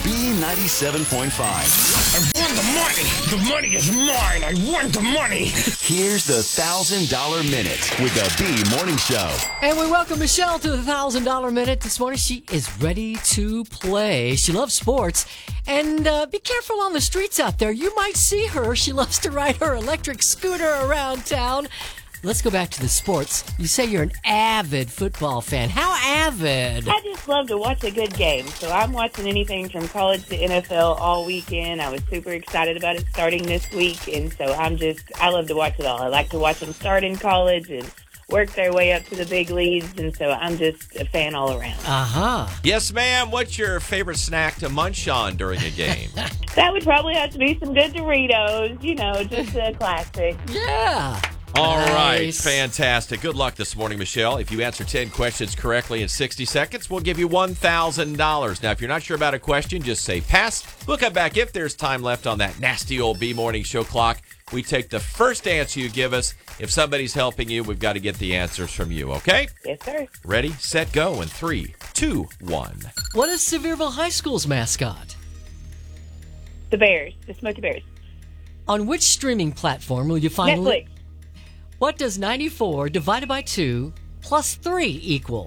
B97.5. I won the money. The money is mine. I won the money. Here's the $1,000 Minute with the B Morning Show. And we welcome Michelle to the $1,000 Minute this morning. She is ready to play. She loves sports. And be careful on the streets out there. You might see her. She loves to ride her electric scooter around town. Let's go back to the sports. You say you're an avid football fan. How avid? I just love to watch a good game. So I'm watching anything from college to NFL all weekend. I was super excited about it starting this week. And so I love to watch it all. I like to watch them start in college and work their way up to the big leagues. And so I'm just a fan all around. Uh-huh. Yes, ma'am. What's your favorite snack to munch on during a game? That would probably have to be some good Doritos. You know, just a classic. Yeah. All right, Nice. fantastic. Good luck this morning, Michelle. If you answer 10 questions correctly in 60 seconds, we'll give you $1,000. Now, if you're not sure about a question, just say pass. We'll come back if there's time left on that nasty old B Morning Show clock. We take the first answer you give us. If somebody's helping you, we've got to get the answers from you, okay? Yes, sir. Ready, set, go in 3, 2, 1. What is Sevierville High School's mascot? The Bears. The Smoky Bears. On which streaming platform will you find... Netflix. What does 94 divided by 2 plus 3 equal?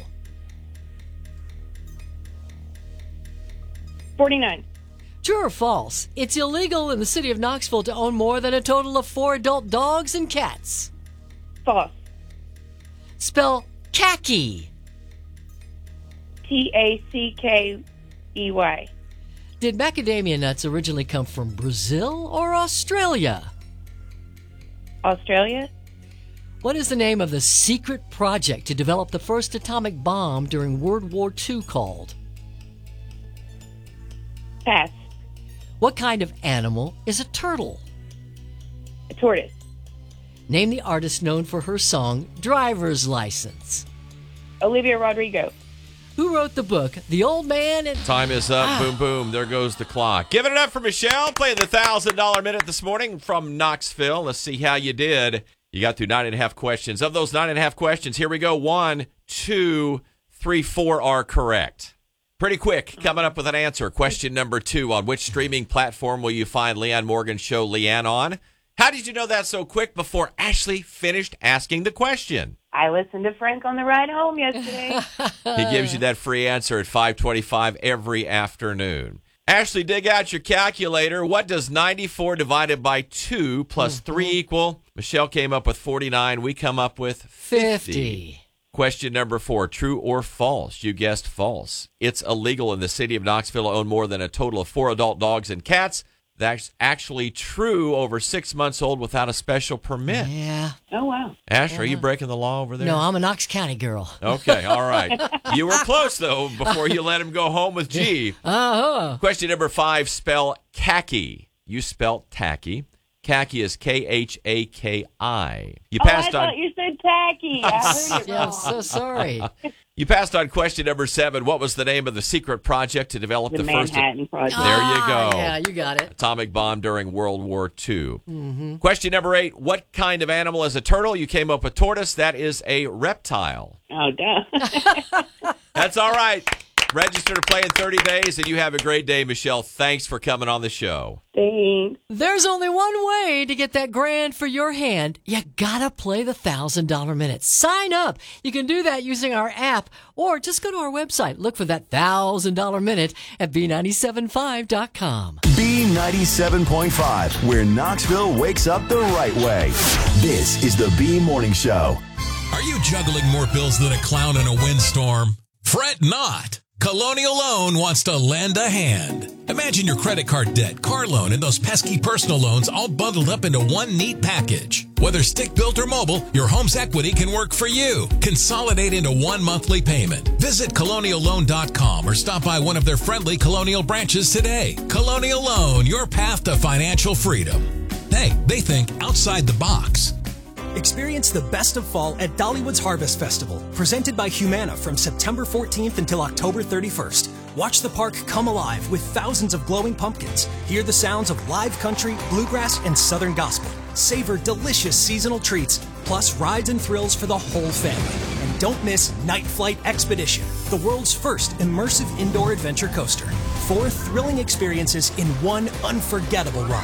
49. True or false? It's illegal in the city of Knoxville to own more than a total of 4 adult dogs and cats. False. Spell khaki. Tackey. Did macadamia nuts originally come from Brazil or Australia? Australia. What is the name of the secret project to develop the first atomic bomb during World War II called? Pass. What kind of animal is a turtle? A tortoise. Name the artist known for her song Driver's License. Olivia Rodrigo. Who wrote the book The Old Man and... Time is up. Boom, boom. There goes the clock. Give it up for Michelle, playing the $1,000 Minute this morning from Knoxville. Let's see how you did. You got through 9.5 questions. Of those 9.5 questions, here we go. 1, 2, 3, 4 are correct. Pretty quick. Coming up with an answer. Question number 2. On which streaming platform will you find Leanne Morgan's show Leanne on? How did you know that so quick before Ashley finished asking the question? I listened to Frank on the ride home yesterday. He gives you that free answer at 5:25 every afternoon. Ashley, dig out your calculator. What does 94 divided by 2 plus 3 equal? Michelle came up with 49. We come up with 50. Question number 4, true or false? You guessed false. It's illegal in the city of Knoxville to own more than a total of 4 adult dogs and cats. That's actually true over 6 months old without a special permit. Yeah. Oh, wow. Ash, are you breaking the law over there? No, I'm a Knox County girl. Okay, all right. You were close, though, before you let him go home with G. Uh-huh. Question number 5, spell khaki. You spelled tacky. Khaki is Khaki. You passed I on. thought you said tacky. I heard it Yeah, I'm wrong. so sorry. You passed on question number 7. What was the name of the secret project to develop The the first Manhattan Project. There you go. Yeah, you got it. atomic bomb during World War II? Question number 8. What kind of animal is a turtle? You came up with tortoise. That is a reptile. Oh, duh. That's all right. Register to play in 30 days, and you have a great day, Michelle. Thanks for coming on the show. Thanks. There's only one way to get that grand for your hand. You gotta play the $1,000 Minute. Sign up. You can do that using our app, or just go to our website. Look for that $1,000 Minute at B975.com. B97.5, where Knoxville wakes up the right way. This is the B Morning Show. Are you juggling more bills than a clown in a windstorm? Fret not. Colonial Loan wants to lend a hand. Imagine your credit card debt, car loan, and those pesky personal loans all bundled up into one neat package. Whether stick-built or mobile, your home's equity can work for you. Consolidate into one monthly payment. Visit colonialloan.com or stop by one of their friendly Colonial branches today. Colonial Loan, your path to financial freedom. Hey, they think outside the box. Experience the best of fall at Dollywood's Harvest Festival, presented by Humana from September 14th until October 31st. Watch the park come alive with thousands of glowing pumpkins. Hear the sounds of live country, bluegrass, and southern gospel. Savor delicious seasonal treats, plus rides and thrills for the whole family. And don't miss Night Flight Expedition, the world's first immersive indoor adventure coaster. 4 thrilling experiences in one unforgettable ride.